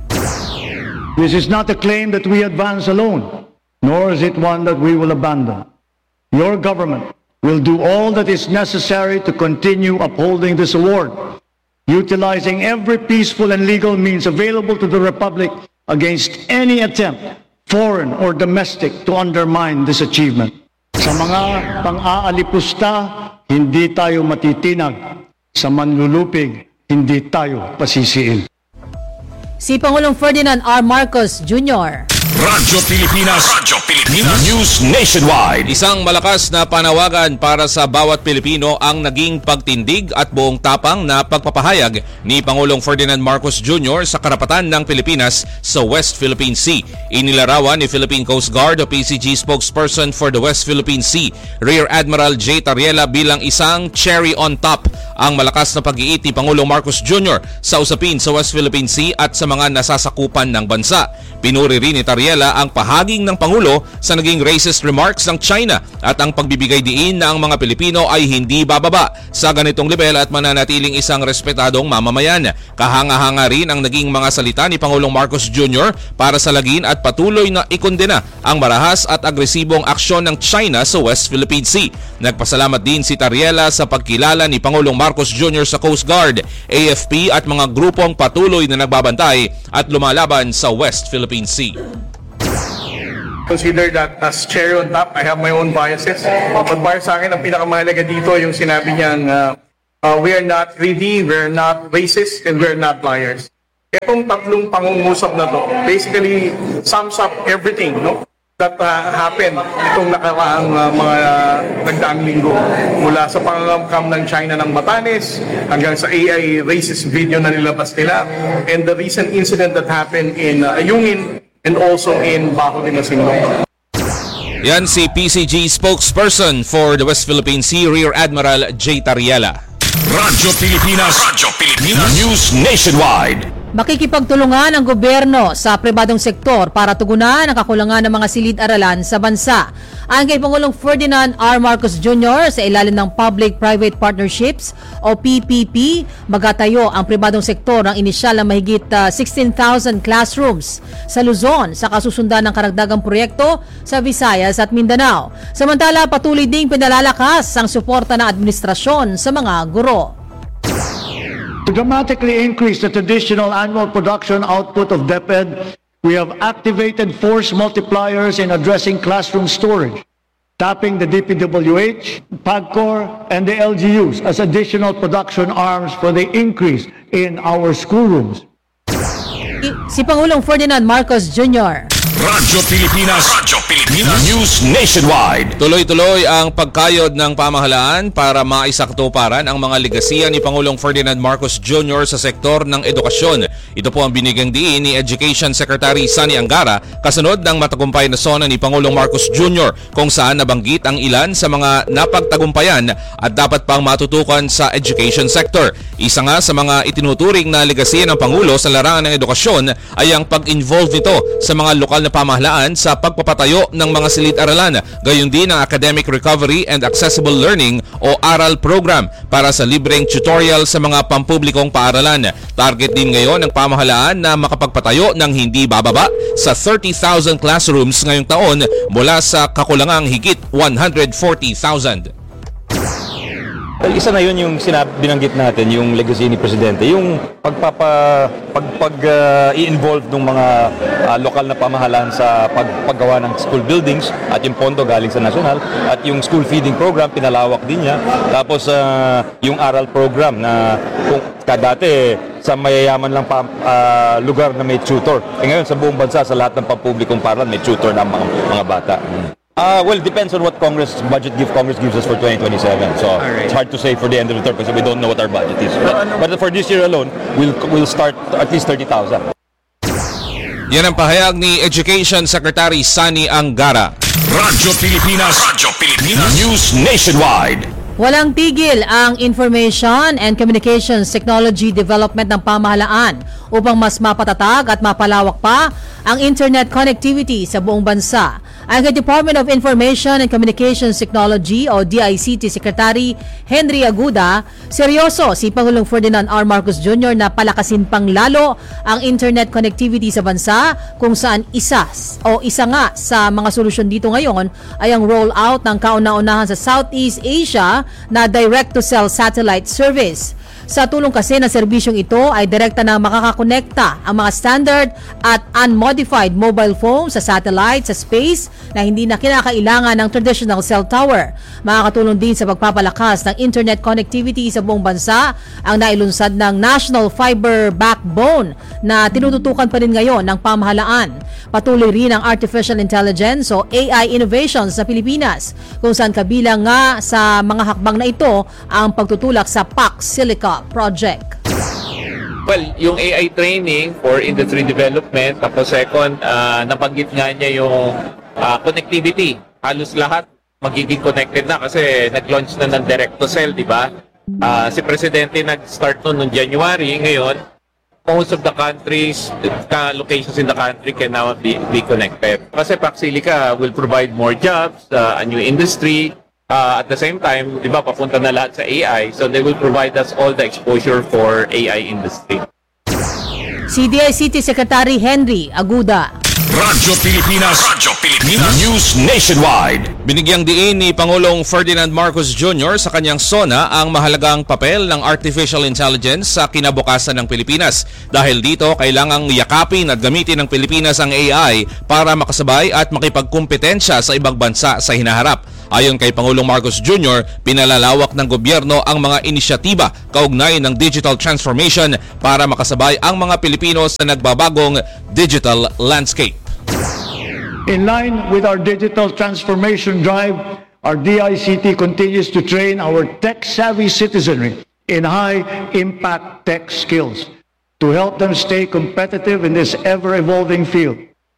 This is not a claim that we advance alone, nor is it one that we will abandon. Your government will do all that is necessary to continue upholding this award, utilizing every peaceful and legal means available to the Republic against any attempt, foreign or domestic, to undermine this achievement. Sa mga pang-aalipusta, hindi tayo matitinag. Sa manlulupig, hindi tayo pasisiil. Si Pangulong Ferdinand R. Marcos Jr. Radyo Pilipinas. Radyo Pilipinas. Pilipinas. News Nationwide. Isang malakas na panawagan para sa bawat Pilipino ang naging pagtindig at buong tapang na pagpapahayag ni Pangulong Ferdinand Marcos Jr. sa karapatan ng Pilipinas sa West Philippine Sea. Inilarawan ni Philippine Coast Guard o PCG spokesperson for the West Philippine Sea, Rear Admiral J. Tariela, bilang isang cherry on top ang malakas na pag-iit ni Pangulong Marcos Jr. sa usapin sa West Philippine Sea at sa mga nasasakupan ng bansa. Pinuri rin ni Tariela ang pahaging ng Pangulo sa naging racist remarks ng China at ang pagbibigay diin na ang mga Pilipino ay hindi bababa sa ganitong level at mananatiling isang respetadong mamamayan. Kahanga-hanga rin ang naging mga salita ni Pangulong Marcos Jr. para salagin at patuloy na ikondena ang marahas at agresibong aksyon ng China sa West Philippine Sea. Nagpasalamat din si Tariela sa pagkilala ni Pangulong Marcos Jr. sa Coast Guard, AFP at mga grupong patuloy na nagbabantay at lumalaban sa West Philippine Sea. Consider that as cherry on top, I have my own biases. But para sa akin, ang pinakamahalaga dito yung sinabi niyang we are not greedy, we are not racist, and we are not liars. Itong tatlong pangungusap na to basically sums up everything, no? That happened itong nakaraang mga nagdaang linggo, mula sa pangangkam ng China ng Batanes hanggang sa AI racist video na nilabas nila, and the recent incident that happened in Ayungin and also in Baco de Masinloc. Yan si PCG spokesperson for the West Philippine Sea, Rear Admiral J. Tariela. Radyo Pilipinas. News Nationwide. Makikipagtulungan ang gobyerno sa pribadong sektor para tugunan ang kakulangan ng mga silid-aralan sa bansa. Ayon kay Pangulong Ferdinand R. Marcos Jr. sa ilalim ng Public-Private Partnerships o PPP, magatayo ang pribadong sektor ng inisyal na mahigit 16,000 classrooms sa Luzon sa kasusundan ng karagdagang proyekto sa Visayas at Mindanao. Samantala, patuloy ding pinalalakas ang suporta ng administrasyon sa mga guro. To dramatically increase the traditional annual production output of DepEd, we have activated force multipliers in addressing classroom storage, tapping the DPWH, PAGCOR, and the LGUs as additional production arms for the increase in our schoolrooms. Si Pangulong Ferdinand Marcos Jr. Radyo Pilipinas. News Nationwide. Tuloy-tuloy ang pagkayod ng pamahalaan para maisaktuparan ang mga legasiya ni Pangulong Ferdinand Marcos Jr. sa sektor ng edukasyon. Ito po ang binigyang diin ni Education Secretary Sani Angara kasunod ng matagumpay na sona ni Pangulong Marcos Jr. kung saan nabanggit ang ilan sa mga napagtagumpayan at dapat pang matutukan sa education sector. Isa nga sa mga itinuturing na legasiya ng Pangulo sa larangan ng edukasyon ay ang pag-involve nito sa mga lokal na pamahalaan sa pagpapatayo ng mga silid-aralan, gayon din ang Academic Recovery and Accessible Learning o ARAL program para sa libreng tutorial sa mga pampublikong paaralan. Target din ngayon ng pamahalaan na makapagpatayo ng hindi bababa sa 30,000 classrooms ngayong taon mula sa kakulangang higit 140,000. Well, isa na yun yung binanggit natin, yung legacy ni Presidente, yung i-involve ng mga lokal na pamahalaan sa paggawa ng school buildings at yung pondo galing sa national at yung school feeding program, pinalawak din niya. Tapos yung ARAL program na kung dati sa mayayaman lang lugar na may tutor. Ngayon sa buong bansa, sa lahat ng pampublikong paaralan, may tutor na mga bata. Well, it depends on what Congress gives us for 2027. So it's hard to say for the end of the term because we don't know what our budget is. But for this year alone, we'll start at least 30,000. Yan ang pahayag ni Education Secretary Sani Angara. Radyo Pilipinas. News Nationwide. Walang tigil ang Information and Communications Technology Development ng pamahalaan upang mas mapatatag at mapalawak pa ang internet connectivity sa buong bansa. Ang Department of Information and Communications Technology o DICT Secretary Henry Aguda, seryoso si Pangulong Ferdinand R. Marcos Jr. na palakasin pang lalo ang internet connectivity sa bansa kung saan isa nga sa mga solusyon dito ngayon ay ang rollout ng kauna-unahan sa Southeast Asia na direct-to-cell satellite service. Sa tulong kasi na serbisyong ito ay direkta na makakakonekta ang mga standard at unmodified mobile phone sa satellite sa space na hindi na kinakailangan ng traditional cell tower. Makakatulong din sa pagpapalakas ng internet connectivity sa buong bansa ang nailunsad ng National Fiber Backbone na tinututukan pa rin ngayon ng pamahalaan. Patuloy rin ang artificial intelligence o AI innovations sa Pilipinas, kung saan kabilang nga sa mga hakbang na ito ang pagtutulak sa PAC Silica project. Well, yung AI training for industry development, tapos second, nabanggit nga niya yung connectivity. Halos lahat magiging connected na kasi nag-launch na ng direct to cell, di ba? Si Presidente nag-start noong January. Ngayon, most of the countries, locations in the country can now be connected. Kasi PAC Silica will provide more jobs, a new industry. At the same time, di ba, papunta na lahat sa AI, so they will provide us all the exposure for AI industry. Si DICT Secretary Henry Aguda. Radyo Pilipinas. News Nationwide. Binigyang diin ni Pangulong Ferdinand Marcos Jr. sa kanyang SONA ang mahalagang papel ng artificial intelligence sa kinabukasan ng Pilipinas. Dahil dito, kailangang yakapin at gamitin ng Pilipinas ang AI para makasabay at makipagkumpetensya sa ibang bansa sa hinaharap. Ayon kay Pangulong Marcos Jr., pinalalawak ng gobyerno ang mga inisyatiba kaugnay ng digital transformation para makasabay ang mga Pilipino sa nagbabagong digital landscape. In line with our digital transformation drive, our DICT continues to train our tech-savvy citizenry in high-impact tech skills to help them stay competitive in this ever-evolving field.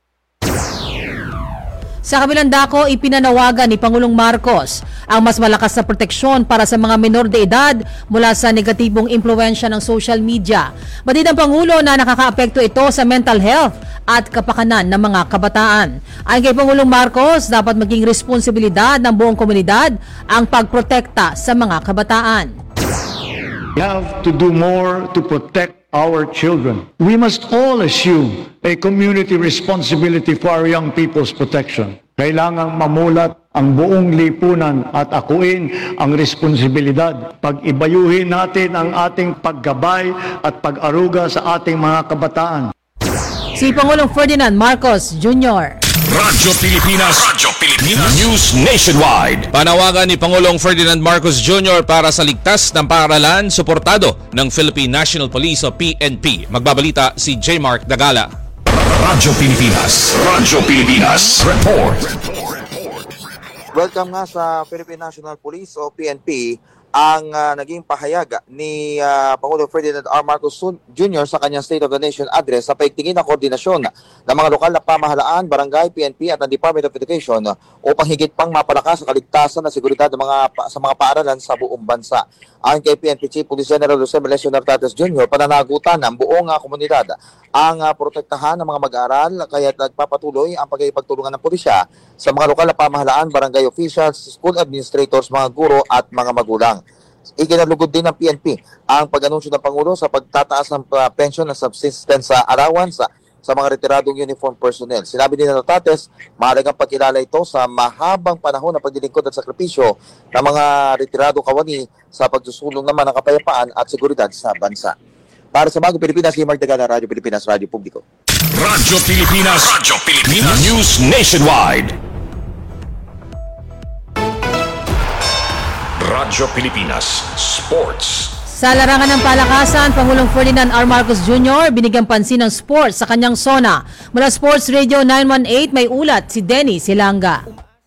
Sa kabilang dako, ipinanawagan ni Pangulong Marcos ang mas malakas na proteksyon para sa mga menor de edad mula sa negatibong impluwensya ng social media. Batid ang Pangulo na nakakaapekto ito sa mental health at kapakanan ng mga kabataan. Ayon kay Pangulong Marcos, dapat maging responsibilidad ng buong komunidad ang pagprotekta sa mga kabataan. We have to do more to protect our children. We must all assume a community responsibility for our young people's protection. Kailangang mamulat ang buong lipunan at akuin ang responsibilidad. Pag-ibayuhin natin ang ating paggabay at pag-aruga sa ating mga kabataan. Si Pangulong Ferdinand Marcos Jr. Radyo Pilipinas. News Nationwide. Panawagan ni Pangulong Ferdinand Marcos Jr. para sa ligtas ng paaralan, suportado ng Philippine National Police o PNP. Magbabalita si J. Mark Dagala. Radyo Pilipinas. Report. Welcome nga sa Philippine National Police o PNP ang naging pahayag ni Pangulong Ferdinand R. Marcos Jr. sa kanyang State of the Nation address sa paigtingin ng koordinasyon ng mga lokal na pamahalaan, barangay, PNP at ang Department of Education upang higit pang mapalakas ang kaligtasan at seguridad sa mga paaralan sa buong bansa. Ayon kay PNP Chief Police General Jose Melesio Nartates Jr., pananagutan ng buong komunidad ang protektahan ng mga mag-aaral, kaya nagpapatuloy ang pagkikipagtulungan ng pulisya sa mga lokal na pamahalaan, barangay officials, school administrators, mga guro at mga magulang. Ikinalugod din ng PNP ang pag-anunsyo ng Pangulo sa pagtataas ng pension at subsistence allowance sa mga retiradong uniform personnel. Sinabi ni Nartates, mahalagang pagkilala ito sa mahabang panahon ng paglilingkod at sakripisyo ng mga retiradong kawani sa pagsusulong naman ng kapayapaan at seguridad sa bansa. Para sa Bagong Pilipinas, J. Mark Dagala, Radyo Pilipinas, Radyo Publiko. Radyo Pilipinas. News Nationwide. Radyo Pilipinas Sports. Sa larangan ng palakasan, Pangulong Ferdinand R. Marcos Jr. binigyang pansin ng sports sa kanyang SONA. Mula Sports Radio 918, may ulat si Denny Silanga.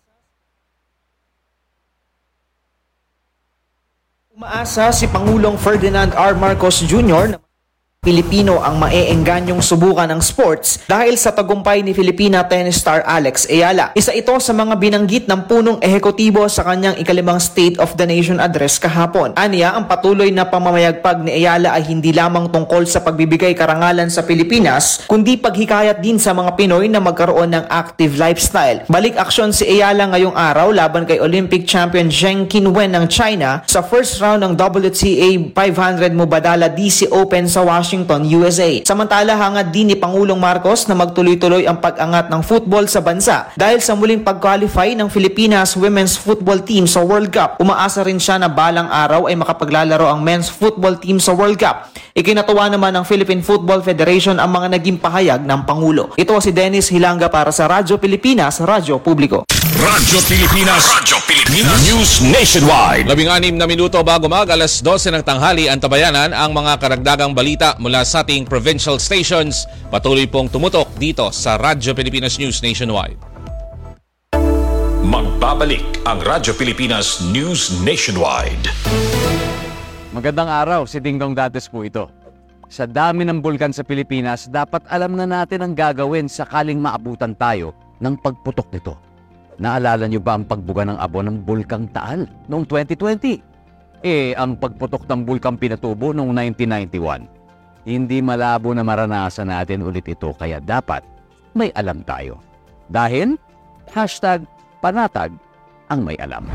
Umaasa si Pangulong Ferdinand R. Marcos Jr. na Pilipino ang maeenganyong subukan ng sports dahil sa tagumpay ni Filipina tennis star Alex Ayala. Isa ito sa mga binanggit ng punong ehekutibo sa kanyang ikalimang State of the Nation address kahapon. Aniya, ang patuloy na pamamayagpag ni Ayala ay hindi lamang tungkol sa pagbibigay karangalan sa Pilipinas, kundi paghikayat din sa mga Pinoy na magkaroon ng active lifestyle. Balik aksyon si Ayala ngayong araw laban kay Olympic champion Zheng Qinwen ng China sa first round ng WTA 500 Mubadala DC Open sa Washington Washington, USA. Samantala, hangad din ni Pangulong Marcos na magtuloy-tuloy ang pag-angat ng football sa bansa dahil sa muling pag-qualify ng Filipinas Women's Football Team sa World Cup. Umaasa rin siya na balang araw ay makapaglalaro ang men's football team sa World Cup. Ikinatuwa naman ng Philippine Football Federation ang mga naging pahayag ng Pangulo. Ito si Dennis Hilanga para sa Radyo Pilipinas, Radyo Publiko. Radyo Pilipinas. Radyo Pilipinas. News Nationwide. 16 na minuto bago alas 12 ng tanghali ang tabayanan ang mga karagdagang balita mula sa ating provincial stations. Patuloy pong tumutok dito sa Radyo Pilipinas News Nationwide. Magbabalik ang Radyo Pilipinas News Nationwide. Magandang araw, si Dingdong Dates po ito. Sa dami ng bulkan sa Pilipinas, dapat alam na natin ang gagawin sakaling maabutan tayo ng pagputok nito. Naalala niyo ba ang pagbuga ng abo ng Bulkang Taal noong 2020? Ang pagputok ng Bulkang Pinatubo noong 1991. Hindi malabo na maranasan natin ulit ito kaya dapat may alam tayo. Dahil #panatag ang may alam.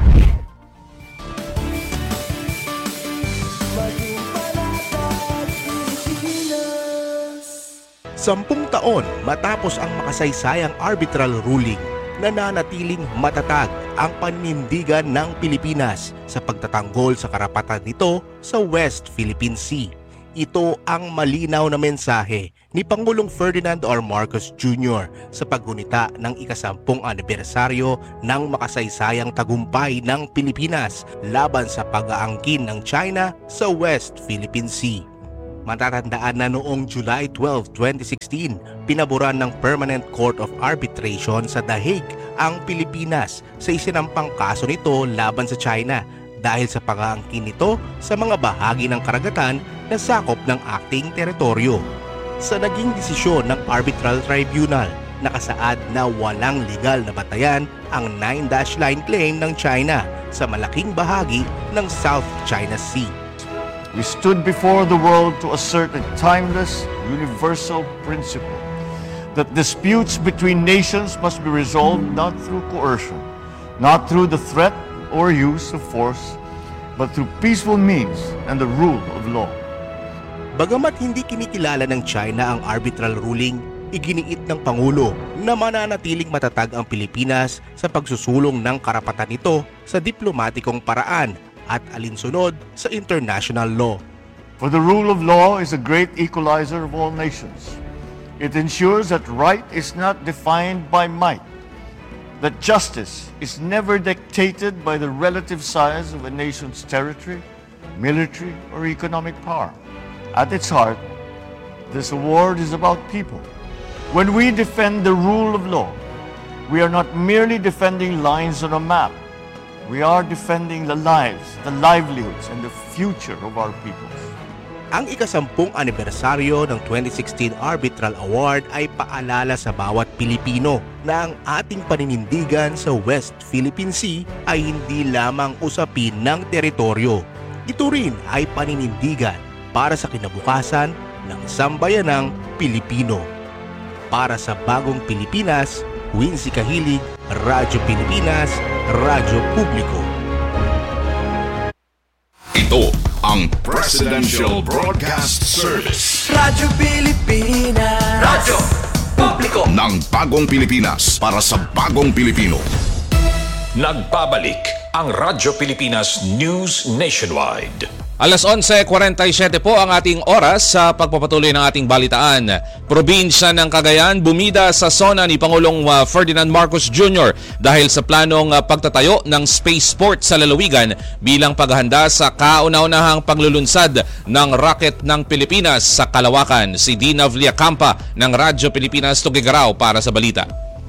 Sampung taon matapos ang makasaysayang arbitral ruling, nananatiling matatag ang paninindigan ng Pilipinas sa pagtatanggol sa karapatan nito sa West Philippine Sea. Ito ang malinaw na mensahe ni Pangulong Ferdinand R. Marcos Jr. sa paggunita ng ika-10 anibersaryo ng makasaysayang tagumpay ng Pilipinas laban sa pag-aangkin ng China sa West Philippine Sea. Matatandaan na noong July 12, 2016, pinaboran ng Permanent Court of Arbitration sa The Hague ang Pilipinas sa isinampang kaso nito laban sa China dahil sa pag-aangkin nito sa mga bahagi ng karagatan na sakop ng ating teritoryo. Sa naging desisyon ng Arbitral Tribunal, nakasaad na walang legal na batayan ang 9-dash line claim ng China sa malaking bahagi ng South China Sea. We stood before the world to assert a timeless, universal principle that disputes between nations must be resolved not through coercion, not through the threat or use of force, but through peaceful means and the rule of law. Bagamat hindi kinikilala ng China ang arbitral ruling, iginiit ng Pangulo na mananatiling matatag ang Pilipinas sa pagsusulong ng karapatan nito sa diplomatikong paraan at alinsunod sa international law. For the rule of law is a great equalizer of all nations. It ensures that right is not defined by might, that justice is never dictated by the relative size of a nation's territory, military, or economic power. At its heart, this award is about people. When we defend the rule of law, we are not merely defending lines on a map. We are defending the lives, the livelihoods, and the future of our peoples. Ang ika-10 anibersaryo ng 2016 Arbitral Award ay paalala sa bawat Pilipino na ang ating paninindigan sa West Philippine Sea ay hindi lamang usapin ng teritoryo. Ito rin ay paninindigan para sa kinabukasan ng sambayanang Pilipino. Para sa Bagong Pilipinas, Wincy Kahilig, Radyo Pilipinas, Radyo Publiko. Ito ang Presidential Broadcast Service. Radyo Pilipinas. Radyo Publiko. Ng Bagong Pilipinas para sa Bagong Pilipino. Nagbabalik ang Radyo Pilipinas News Nationwide. Alas 11:47 po ang ating oras sa pagpapatuloy ng ating balitaan. Probinsya ng Cagayan bumida sa sona ni Pangulong Ferdinand Marcos Jr. dahil sa planong pagtatayo ng spaceport sa lalawigan bilang paghahanda sa kauna-unahang paglulunsad ng rocket ng Pilipinas sa kalawakan. Si Dina Villacampa ng Radyo Pilipinas Tugigaraw para sa balita.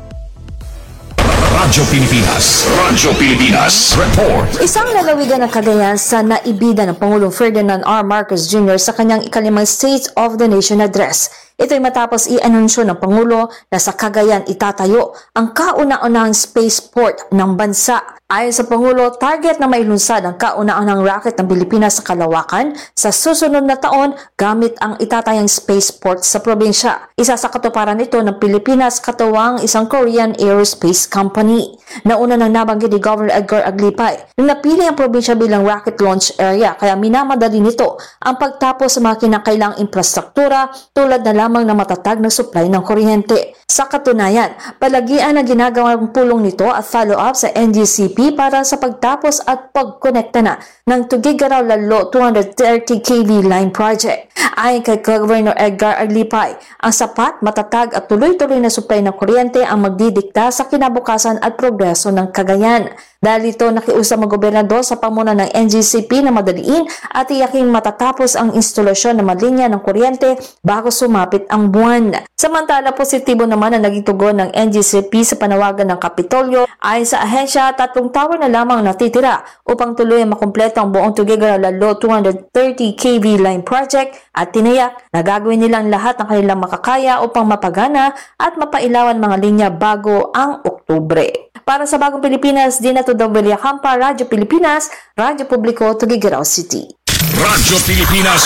Radyo Pilipinas. Radyo Pilipinas. Report. Isang lalawigan ng Cagayan sa naibida ng Pangulong Ferdinand R. Marcos Jr. sa kanyang ika-5 State of the Nation Address. Ito'y matapos i-anunsyo ng Pangulo na sa Cagayan itatayo ang kauna-unahang spaceport ng bansa. Ayon sa Pangulo, target na mailunsad ang kauna-unahang rocket ng Pilipinas sa kalawakan sa susunod na taon gamit ang itatayang spaceport sa probinsya. Isa sa katuparan nito ng Pilipinas katuwang isang Korean Aerospace Company. Nauna nang nabanggit ni Governor Edgar Aglipay na napili ang probinsya bilang rocket launch area kaya minamadali nito ang pagtapos sa mga kinakailangang infrastruktura tulad na lamang ng matatag na supply ng kuryente. Sa katunayan, palagian ang ginagawang pulong nito at follow-up sa NGCP para sa pagtapos at pagkonekta na ng Tuguegarao-Lalo 230 kV line project. Ayon kay Governor Edgar Aglipay, ang sapat, matatag at tuloy-tuloy na supply ng kuryente ang magdidikta sa kinabukasan at progreso ng Cagayan. Dahil ito nakiusap ang gobernador sa pamuna ng NGCP na madaliin at iyaking matatapos ang instalasyon ng mga linya ng kuryente bago sumapit ang buwan. Samantala, positibo naman ang naging tugon ng NGCP sa panawagan ng Kapitolyo. Ayon sa ahensya, 3 tower na lamang natitira upang tuloy makumpleto ang buong Tuguegarao-Lalo 230 kV line project at tiniyak na gagawin nilang lahat ng kanilang makakaya upang mapagana at mapailawan mga linya bago ang Oktubre. Para sa Bagong Pilipinas, Dina Tudong Campa, Radyo Pilipinas, Radyo Publiko, Tuguegarao City. Radyo Pilipinas.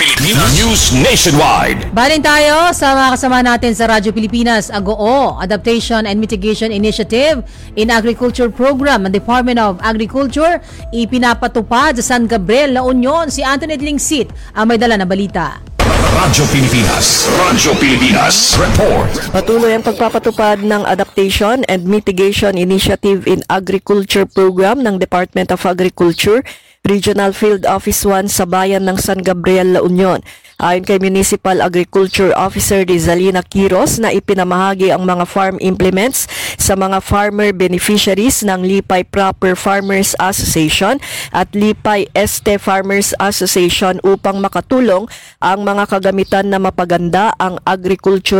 News Nationwide. Balin tayo sa mga kasama natin sa Radyo Pilipinas, AGOO, Adaptation and Mitigation Initiative in Agriculture Program ng Department of Agriculture, ipinapatupad sa San Gabriel, La Union. Si Anthony Lingsit ang may dala na balita. Radyo Pilipinas. Radyo Pilipinas. Report. Patuloy ang pagpapatupad ng Adaptation and Mitigation Initiative in Agriculture Program ng Department of Agriculture, Regional Field Office 1 sa bayan ng San Gabriel, La Union. Ayon kay Municipal Agriculture Officer Rizalina Quiros na ipinamahagi ang mga farm implements sa mga farmer beneficiaries ng Lipay Proper Farmers Association at Lipay Este Farmers Association upang makatulong ang mga kagamitan na mapaganda ang agriculture